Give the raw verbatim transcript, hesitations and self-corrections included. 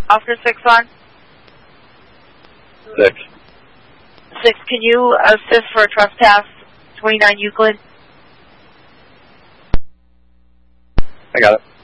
Officer six on? Six. Six, can you assist for trespass, twenty-nine Euclid? I got it.